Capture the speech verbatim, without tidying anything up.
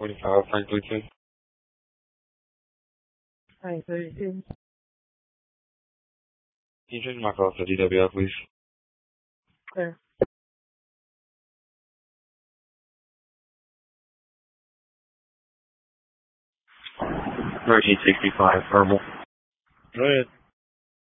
forty-five, Frank thirty-two. Frank thirty-two. Can you change my call to D W L, please? Clear. thirteen sixty-five, verbal. Go ahead.